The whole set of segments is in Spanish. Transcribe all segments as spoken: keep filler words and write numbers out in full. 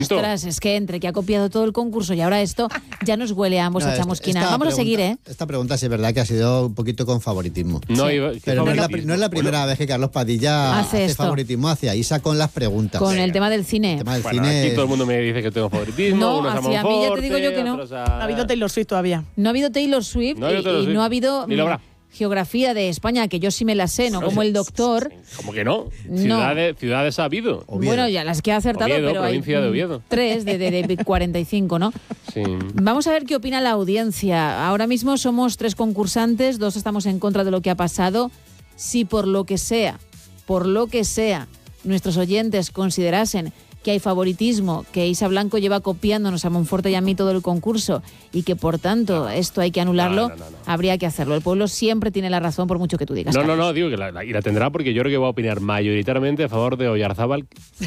Ostras, es que entre que ha copiado todo el concurso y ahora esto, ya nos huele a ambos No, a esta- chamusquina. esta Vamos a pregunta- seguir, ¿eh? Esta pregunta sí es verdad que ha sido un poquito con favoritismo. No, Sí. iba- Pero no es, la, favoritismo. no es la primera Bueno, vez que Carlos Padilla Hace hace, esto. favoritismo hacia Isa con las preguntas. Con Venga. el tema del cine. El tema del Bueno, cine. aquí todo el mundo me dice que tengo favoritismo. No, unos a hacia mí ya te digo yo Monforte, que no. otros a- No ha habido Taylor Swift todavía. No ha habido Taylor Swift No ha habido y- Taylor y, Swift. no ha habido Ni lo habrá. mm, geografía de España, que yo sí me la sé, ¿no? No, Como sí. el doctor. ¿Cómo que no? No. Ciudades, ciudades ha habido. Oviedo. Bueno, ya las que ha acertado, Oviedo, pero hay provincia de mm, Oviedo. tres de, de, de cuarenta y cinco, ¿no? Sí. Vamos a ver qué opina la audiencia. Ahora mismo somos tres concursantes, dos estamos en contra de lo que ha pasado. Si por lo que sea, por lo que sea, nuestros oyentes considerasen que hay favoritismo, que Isa Blanco lleva copiándonos a Monforte y a mí todo el concurso y que por tanto esto hay que anularlo, No, no, no, no. habría que hacerlo. El pueblo siempre tiene la razón por mucho que tú digas. No, no, Carlos. no, digo que la, la- y la tendrá porque yo creo que va a opinar mayoritariamente a favor de Oyarzábal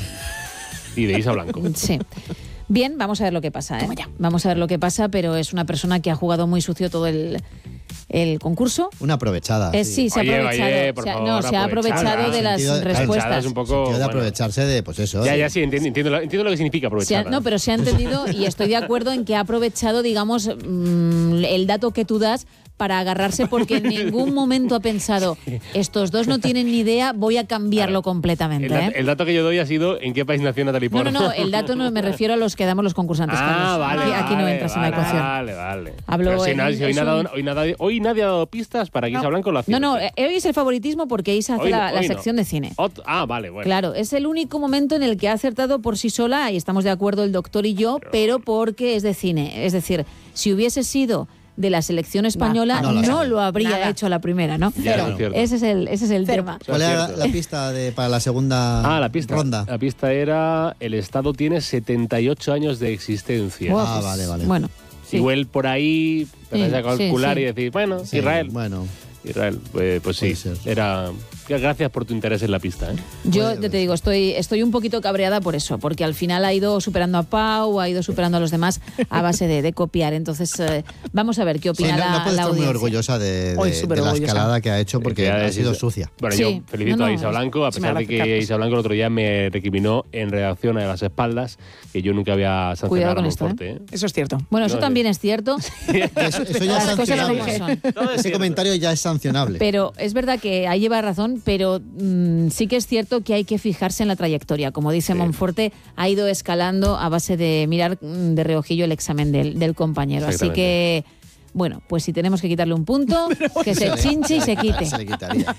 y de Isa Blanco. Sí. Bien, vamos a ver lo que pasa, ¿eh? Vamos a ver lo que pasa, pero es una persona que ha jugado muy sucio todo el, el concurso. Una aprovechada. Eh, sí, se ha Oye, aprovechado. oye, por se ha- favor, no, se ha aprovechada. aprovechado de las Sentido de- respuestas. Aprovechada es un poco, Sentido de bueno. aprovecharse de, pues eso. Ya, de- ya, sí, entiendo, entiendo, lo- entiendo lo que significa Se ha- aprovechar. no, pero se ha entendido y estoy de acuerdo en que ha aprovechado, digamos, mm, el dato que tú das para agarrarse porque en ningún momento ha pensado, estos dos no tienen ni idea, voy a cambiarlo completamente. El, dat- ¿eh? el dato que yo doy ha sido en qué país nació Natalie No, no, Portman. no, el dato no me refiero a los que damos los concursantes, Ah, Carlos. vale, aquí, aquí no vale, entras vale, en la ecuación. Vale, vale. Hablo Pero si en- nadie- si hoy, es nada, un- hoy, nadie, hoy nadie ha dado pistas para que Isa Blanco lo No, acierte. no, eh, hoy es el favoritismo porque Isa hace Hoy no, la, la hoy no. sección de cine. Ot- ah, vale, bueno. Claro, es el único momento en el que ha acertado por sí sola, y estamos de acuerdo el doctor y yo, pero porque es de cine. Es decir, si hubiese sido de la selección española, no no, lo sabe. lo habría Nada. hecho a la primera, ¿no? Ya, eso es cierto. Ese es el, ese es el Cero. tema. ¿Cuál era cierto. la pista de, para la segunda Ah, la pista. ronda? La pista era el Estado tiene setenta y ocho años de existencia. Buah, Ah, pues, vale, vale. Bueno, sí. Igual por ahí empezáis Sí, a calcular sí, sí. y decir, bueno, Sí, Israel. Bueno, Israel, pues, pues sí, Puede ser. era... Gracias por tu interés en la pista, ¿eh? Yo Puede te, te digo, estoy, estoy un poquito cabreada por eso, porque al final ha ido superando a Pau, ha ido superando a los demás a base de, de copiar. Entonces, eh, vamos a ver qué sí, opina no, la, no puede la estar muy audiencia. orgullosa de, Hoy de- súper de la orgullosa. escalada que ha hecho porque ha Felicidades, sido Isa. sucia. Bueno, Sí. yo felicito No, no, a Isa Blanco, a muchísimas pesar de que gracias, Isa Blanco el otro día me recriminó en redacción a las espaldas que yo nunca había sancionado Cuidado a con esto, Monforte, ¿eh? Eso es cierto. Bueno, eso No, también es cierto. Eso, eso ya es Las cosas sancionable. como son. Todo es Ese cierto. comentario ya es sancionable. Pero es verdad que ahí lleva razón, pero mm, sí que es cierto que hay que fijarse en la trayectoria. Como dice Sí. Monforte, ha ido escalando a base de mirar mm, de reojillo el examen del, del compañero. Así Exactamente. que, bueno, pues si tenemos que quitarle un punto, que se chinche y se quite. Se le quitaría.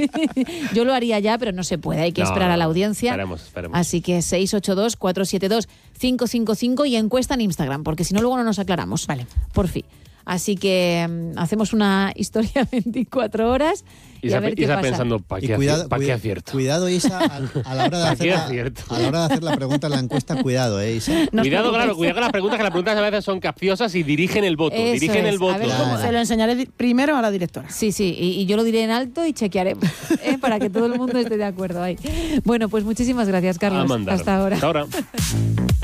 Yo lo haría ya, pero no se puede. Hay que No, esperar no, a la no. audiencia. Esperemos, esperemos. Así que seis ocho dos, cuatro siete dos, cinco cinco cinco y encuesta en Instagram, porque si no luego no nos aclaramos. Vale. Por fin. Así que mm, hacemos una historia veinticuatro horas y Isa, a ver qué Isa pasa. pensando, ¿para Y qué, cuidado, acier- pa' qué cuida- acierto? cuidado, Isa, a, a la hora de ¿Para hacer qué la, acierto? a la hora de hacer la pregunta en la encuesta, cuidado, ¿eh, Isa? No os Cuidado, preocupéis. claro, cuidado con las preguntas, que las preguntas a veces son capciosas y dirigen el voto. Eso dirigen es. el voto. A ver cómo- Como se lo enseñaré di- primero a la directora. Sí, sí, y, y yo lo diré en alto y chequearemos ¿eh? para que todo el mundo esté de acuerdo ahí. Bueno, pues muchísimas gracias, A Carlos. mandar. Hasta ahora. Hasta ahora.